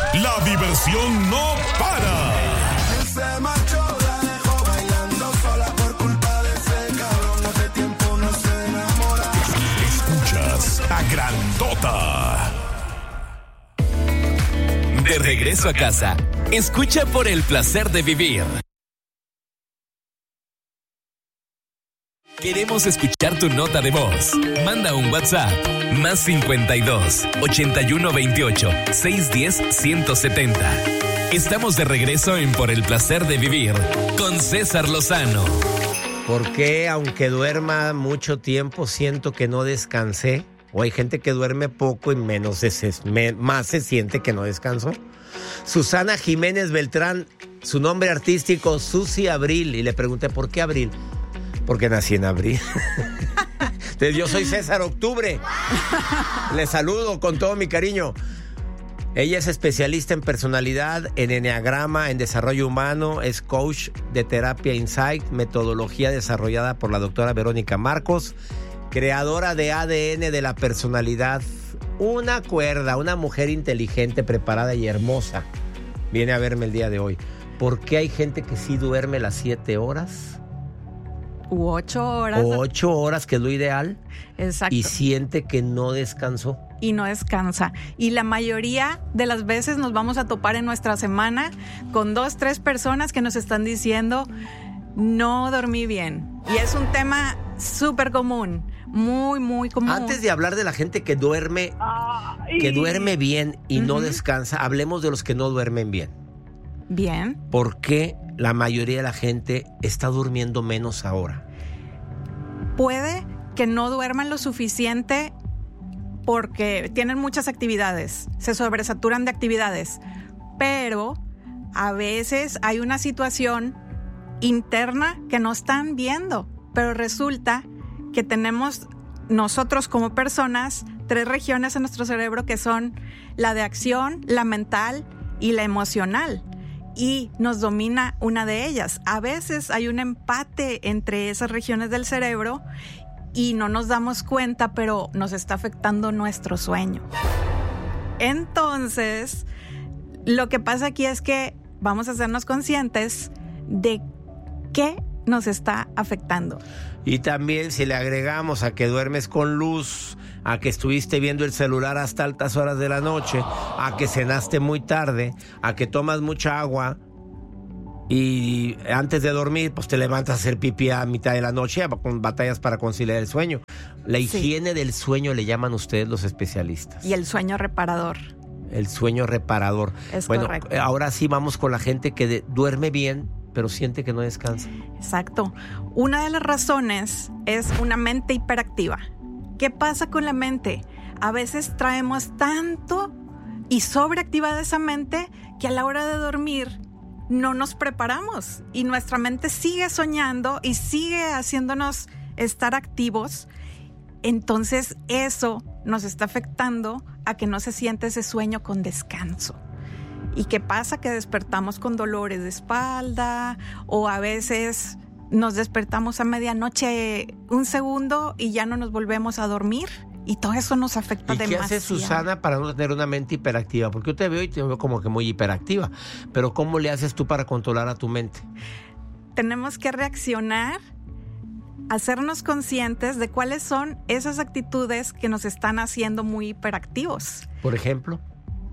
La diversión no para. Se marchó, la dejó bailando sola por culpa de ese cabrón. Hace tiempo no se enamora. Escuchas a Grandota. De regreso a casa, escucha por el placer de vivir. Queremos escuchar tu nota de voz. Manda un WhatsApp más 52 81 28 610 170. Estamos de regreso en Por el placer de vivir con César Lozano. ¿Por qué, aunque duerma mucho tiempo, siento que no descansé? O hay gente que duerme poco y más se siente que no descansó. Susana Jiménez Beltrán, su nombre artístico, Susi Abril. Y le pregunté, ¿por qué Abril? Porque nací en abril. Entonces, yo soy César Octubre. Le saludo con todo mi cariño. Ella es especialista en personalidad, en enneagrama, en desarrollo humano, es coach de terapia Insight, metodología desarrollada por la doctora Verónica Marcos, creadora de ADN de la personalidad. Una cuerda, una mujer inteligente, preparada y hermosa. Viene a verme el día de hoy. ¿Por qué hay gente que sí duerme las 7 horas? U 8 horas. 8 horas, que es lo ideal. Exacto. Y siente que no descansó. Y no descansa. Y la mayoría de las veces nos vamos a topar en nuestra semana con 2, 3 personas que nos están diciendo, no dormí bien. Y es un tema súper común, muy, muy común. Antes de hablar de la gente que duerme bien y no descansa, hablemos de los que no duermen bien. Bien. ¿Por qué la mayoría de la gente está durmiendo menos ahora? Puede que no duerman lo suficiente porque tienen muchas actividades, se sobresaturan de actividades, pero a veces hay una situación interna que no están viendo, pero resulta que tenemos nosotros como personas 3 regiones en nuestro cerebro que son la de acción, la mental y la emocional. Y nos domina una de ellas. A veces hay un empate entre esas regiones del cerebro y no nos damos cuenta, pero nos está afectando nuestro sueño. Entonces, lo que pasa aquí es que vamos a hacernos conscientes de qué nos está afectando. Y también si le agregamos a que duermes con luz, a que estuviste viendo el celular hasta altas horas de la noche, a que cenaste muy tarde, a que tomas mucha agua y antes de dormir pues te levantas a hacer pipí a mitad de la noche con batallas para conciliar el sueño. La higiene del sueño le llaman ustedes los especialistas. Y el sueño reparador. El sueño reparador. Es correcto. Ahora sí vamos con la gente que duerme bien, pero siente que no descansa. Exacto. Una de las razones es una mente hiperactiva. ¿Qué pasa con la mente? A veces traemos tanto y sobreactivada esa mente que a la hora de dormir no nos preparamos y nuestra mente sigue soñando y sigue haciéndonos estar activos. Entonces eso nos está afectando a que no se siente ese sueño con descanso. ¿Y qué pasa? Que despertamos con dolores de espalda o a veces nos despertamos a medianoche 1 segundo y ya no nos volvemos a dormir y todo eso nos afecta demasiado. ¿Y qué hace Susana para no tener una mente hiperactiva? Porque yo te veo y te veo como que muy hiperactiva, pero ¿cómo le haces tú para controlar a tu mente? Tenemos que reaccionar, hacernos conscientes de cuáles son esas actitudes que nos están haciendo muy hiperactivos. Por ejemplo,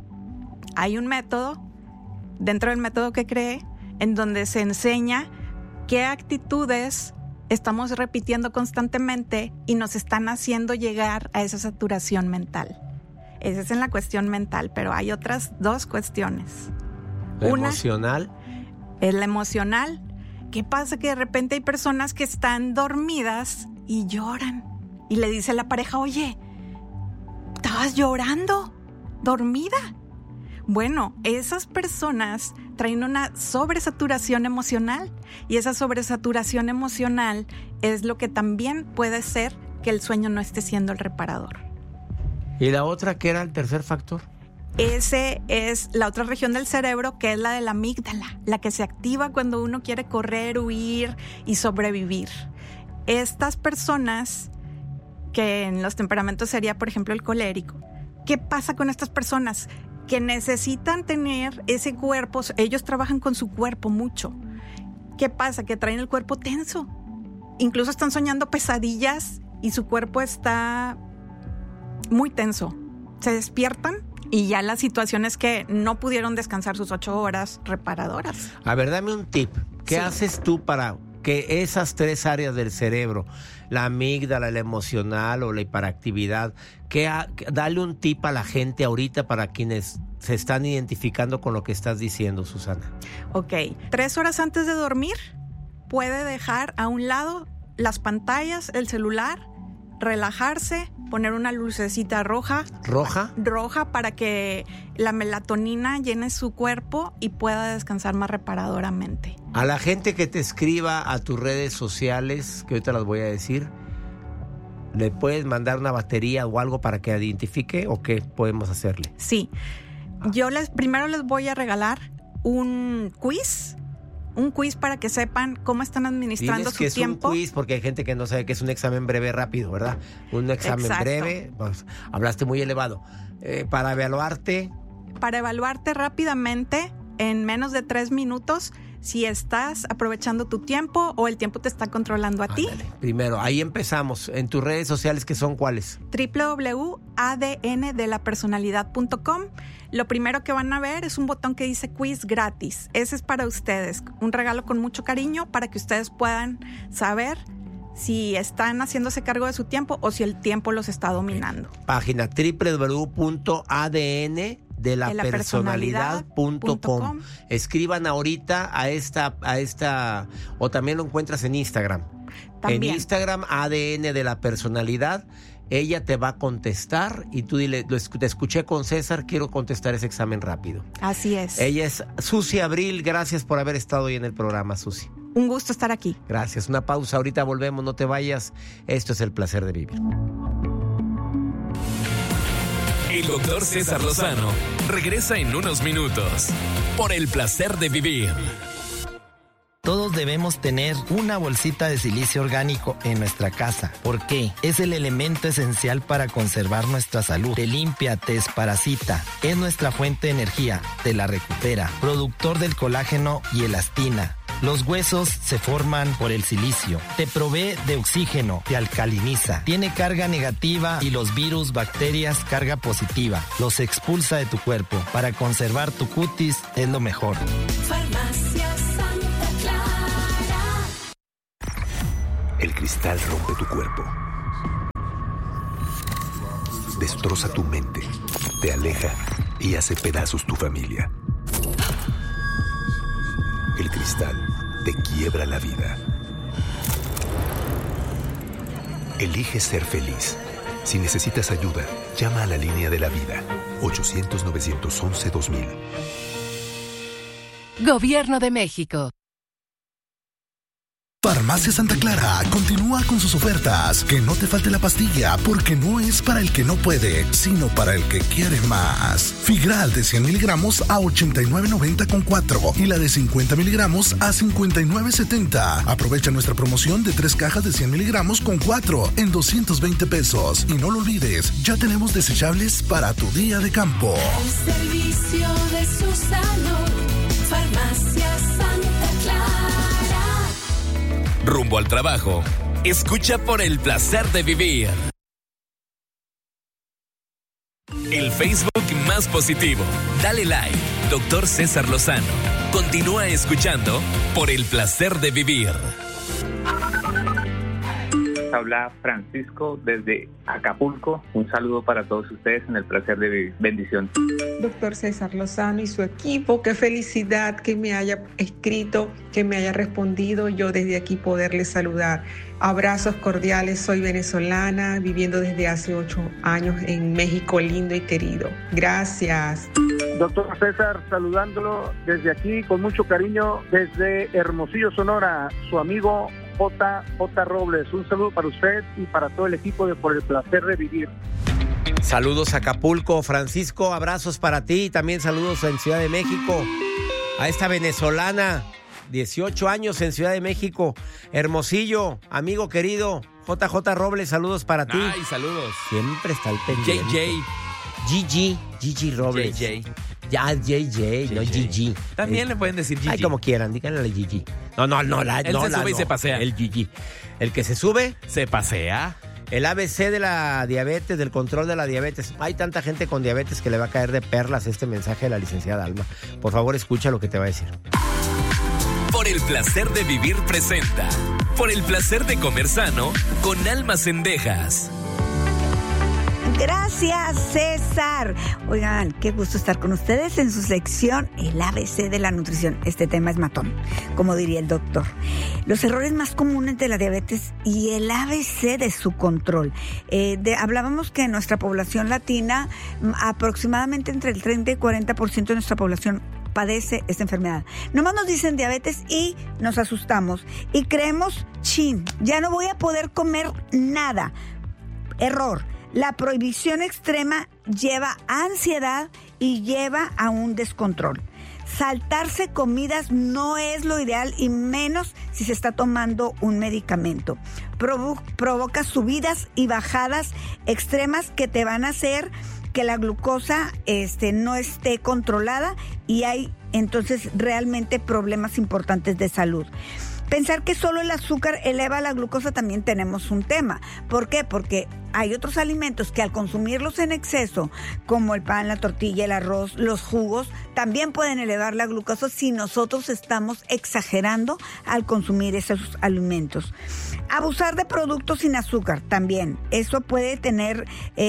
hay un método, dentro del método que creé, en donde se enseña qué actitudes estamos repitiendo constantemente y nos están haciendo llegar a esa saturación mental. Esa es en la cuestión mental, pero hay otras 2 cuestiones. ¿la emocional? Es la emocional. ¿Qué pasa? Que de repente hay personas que están dormidas y lloran. Y le dice a la pareja, oye, ¿estabas llorando? ¿Dormida? Bueno, esas personas traen una sobresaturación emocional y esa sobresaturación emocional es lo que también puede ser que el sueño no esté siendo el reparador. ¿Y la otra qué era el tercer factor? Ese es la otra región del cerebro que es la de la amígdala, la que se activa cuando uno quiere correr, huir y sobrevivir. Estas personas, que en los temperamentos sería por ejemplo el colérico, ¿qué pasa con estas personas? que necesitan tener ese cuerpo. Ellos trabajan con su cuerpo mucho. ¿Qué pasa? Que traen el cuerpo tenso. Incluso están soñando pesadillas y su cuerpo está muy tenso. Se despiertan y ya la situación es que no pudieron descansar sus 8 horas reparadoras. A ver, dame un tip. ¿Qué haces tú para que esas 3 áreas del cerebro, la amígdala, la emocional o la hiperactividad, dale un tip a la gente ahorita para quienes se están identificando con lo que estás diciendo, Susana? Ok, 3 horas antes de dormir puede dejar a un lado las pantallas, el celular, relajarse, poner una lucecita roja. ¿Roja? Roja para que la melatonina llene su cuerpo y pueda descansar más reparadoramente. A la gente que te escriba a tus redes sociales, que ahorita las voy a decir, ¿le puedes mandar una batería o algo para que identifique o qué podemos hacerle? Sí. Yo primero les voy a regalar un quiz para que sepan cómo están administrando su tiempo. Es un quiz porque hay gente que no sabe que es un examen breve rápido, ¿verdad? Un examen breve, pues, hablaste muy elevado. Para evaluarte. Para evaluarte rápidamente, en menos de 3 minutos, si estás aprovechando tu tiempo o el tiempo te está controlando a ti. Primero, ahí empezamos. En tus redes sociales, ¿qué son cuáles? www.adndelapersonalidad.com. Lo primero que van a ver es un botón que dice quiz gratis. Ese es para ustedes. Un regalo con mucho cariño para que ustedes puedan saber si están haciéndose cargo de su tiempo o si el tiempo los está dominando. Página www.adndelapersonalidad.com. Escriban ahorita a esta, o también lo encuentras en Instagram. También. En Instagram, ADN de la personalidad. Ella te va a contestar y tú dile, te escuché con César, quiero contestar ese examen rápido. Así es. Ella es Susi Abril, gracias por haber estado hoy en el programa, Susi. Un gusto estar aquí. Gracias, una pausa, ahorita volvemos, no te vayas. Esto es El Placer de Vivir. El doctor César Lozano regresa en unos minutos por El Placer de Vivir. Todos debemos tener una bolsita de silicio orgánico en nuestra casa. ¿Por qué? Es el elemento esencial para conservar nuestra salud. Te limpia, te desparasita. Es nuestra fuente de energía. Te la recupera. Productor del colágeno y elastina. Los huesos se forman por el silicio. Te provee de oxígeno, te alcaliniza. Tiene carga negativa y los virus, bacterias, carga positiva. Los expulsa de tu cuerpo. Para conservar tu cutis es lo mejor. Farmacia Santa Clara. El cristal rompe tu cuerpo. Destroza tu mente. Te aleja y hace pedazos tu familia. El cristal te quiebra la vida. Elige ser feliz. Si necesitas ayuda, llama a la línea de la vida. 800-911-2000. Gobierno de México. Farmacia Santa Clara continúa con sus ofertas. Que no te falte la pastilla, porque no es para el que no puede, sino para el que quiere más. Figral de 100 miligramos a $89.90 con 4 y la de 50 miligramos a $59.70. Aprovecha nuestra promoción de 3 cajas de 100 miligramos con 4 en $220. Y no lo olvides, ya tenemos desechables para tu día de campo. El servicio de su salud. Farmacia Santa Clara. Rumbo al trabajo. Escucha por El Placer de Vivir. El Facebook más positivo. Dale like. Doctor César Lozano. Continúa escuchando por El Placer de Vivir. Habla Francisco desde Acapulco. Un saludo para todos ustedes en El Placer de Vivir. Bendición. Doctor César Lozano y su equipo, qué felicidad que me haya escrito, que me haya respondido, yo desde aquí poderle saludar. Abrazos cordiales, soy venezolana, viviendo desde hace 8 años en México, lindo y querido. Gracias. Doctor César, saludándolo desde aquí con mucho cariño, desde Hermosillo, Sonora, su amigo J. Robles. Un saludo para usted y para todo el equipo de Por el Placer de Vivir. Saludos a Acapulco, Francisco, abrazos para ti y también saludos en Ciudad de México. A esta venezolana, 18 años en Ciudad de México, Hermosillo, amigo querido, JJ Robles, saludos para ti. Ay, saludos. Siempre está al pendiente. JJ. Gigi. Gigi Robles. JJ. Ya, JJ, no Gigi. También le pueden decir Gigi. Ay, como quieran, díganle a la Gigi. No. Él se sube y se pasea. El Gigi. El que se sube, se pasea. El ABC de la diabetes, del control de la diabetes. Hay tanta gente con diabetes que le va a caer de perlas este mensaje de la licenciada Alma. Por favor, escucha lo que te va a decir. Por el placer de vivir presenta. Por el placer de comer sano con Alma Cendejas. Gracias, César. Oigan, qué gusto estar con ustedes en su sección El ABC de la nutrición. Este tema es matón, como diría el doctor. Los errores más comunes de la diabetes y el ABC de su control. Hablábamos que en nuestra población latina, aproximadamente entre el 30 y 40% de nuestra población padece esta enfermedad. Nomás nos dicen diabetes y nos asustamos y creemos, ya no voy a poder comer nada. Error. La prohibición extrema lleva a ansiedad y lleva a un descontrol. Saltarse comidas no es lo ideal y menos si se está tomando un medicamento. Provoca subidas y bajadas extremas que te van a hacer que la glucosa no esté controlada y hay entonces realmente problemas importantes de salud. Pensar que solo el azúcar eleva la glucosa también tenemos un tema. ¿Por qué? Porque hay otros alimentos que al consumirlos en exceso, como el pan, la tortilla, el arroz, los jugos, también pueden elevar la glucosa si nosotros estamos exagerando al consumir esos alimentos. Abusar de productos sin azúcar también. Eso puede tener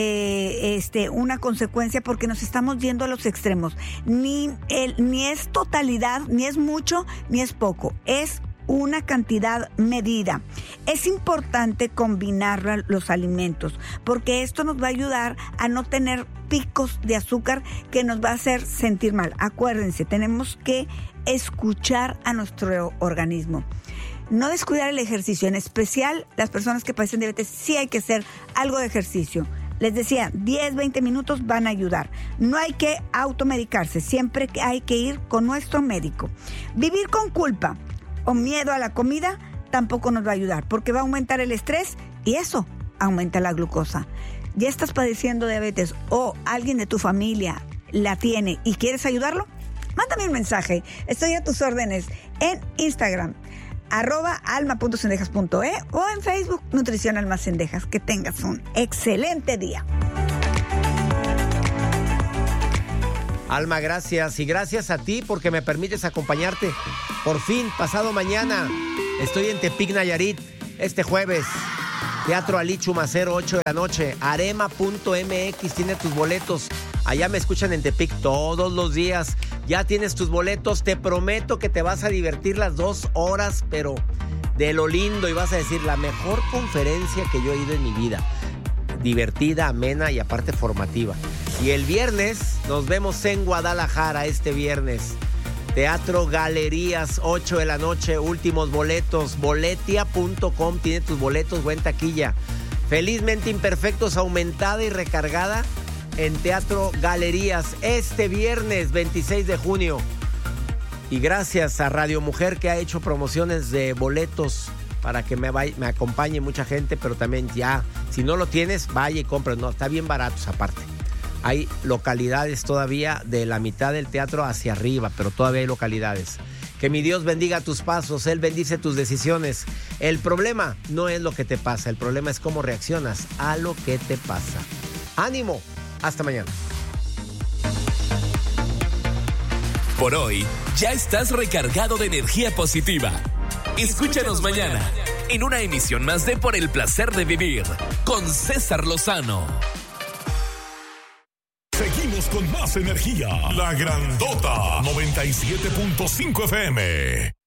una consecuencia porque nos estamos yendo a los extremos. Ni es totalidad, ni es mucho, ni es poco. Es una cantidad medida. Es importante combinar los alimentos porque esto nos va a ayudar a no tener picos de azúcar que nos va a hacer sentir mal. Acuérdense, tenemos que escuchar a nuestro organismo. No descuidar el ejercicio, en especial las personas que padecen diabetes, sí hay que hacer algo de ejercicio. Les decía, 10, 20 minutos van a ayudar. No hay que automedicarse, siempre hay que ir con nuestro médico. Vivir con culpa o miedo a la comida tampoco nos va a ayudar porque va a aumentar el estrés y eso aumenta la glucosa. ¿Ya estás padeciendo diabetes o alguien de tu familia la tiene y quieres ayudarlo? Mándame un mensaje. Estoy a tus órdenes en Instagram, @alma.cendejas.e o en Facebook, Nutrición Alma Cendejas. Que tengas un excelente día. Alma, gracias. Y gracias a ti porque me permites acompañarte. Por fin, pasado mañana, estoy en Tepic, Nayarit. Este jueves, Teatro Ali Chumacero, 8 de la noche. Arema.mx tiene tus boletos. Allá me escuchan en Tepic todos los días. Ya tienes tus boletos. Te prometo que te vas a divertir las 2 horas, pero de lo lindo. Y vas a decir, la mejor conferencia que yo he ido en mi vida. Divertida, amena y aparte formativa. Y el viernes nos vemos en Guadalajara este viernes. Teatro Galerías, 8 de la noche, últimos boletos. Boletia.com tiene tus boletos, buen taquilla. Felizmente Imperfectos, aumentada y recargada en Teatro Galerías este viernes 26 de junio. Y gracias a Radio Mujer que ha hecho promociones de boletos para que me acompañe mucha gente, pero también ya, si no lo tienes, vaya y compra. No, está bien baratos aparte. Hay localidades todavía de la mitad del teatro hacia arriba, pero todavía hay localidades. Que mi Dios bendiga tus pasos, Él bendice tus decisiones. El problema no es lo que te pasa, el problema es cómo reaccionas a lo que te pasa. ¡Ánimo! Hasta mañana. Por hoy, ya estás recargado de energía positiva. Escúchanos mañana en una emisión más de Por el Placer de Vivir con César Lozano. Seguimos con más energía. La Grandota 97.5 FM.